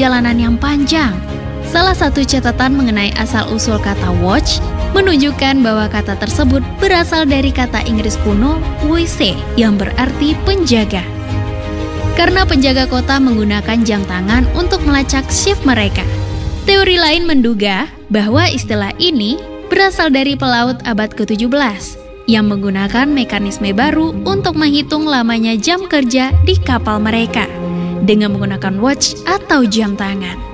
perjalanan yang panjang. Salah satu catatan mengenai asal-usul kata watch menunjukkan bahwa kata tersebut berasal dari kata Inggris kuno "woise" yang berarti penjaga. Karena penjaga kota menggunakan jam tangan untuk melacak shift mereka. Teori lain menduga bahwa istilah ini berasal dari pelaut abad ke-17 yang menggunakan mekanisme baru untuk menghitung lamanya jam kerja di kapal mereka dengan menggunakan watch atau jam tangan.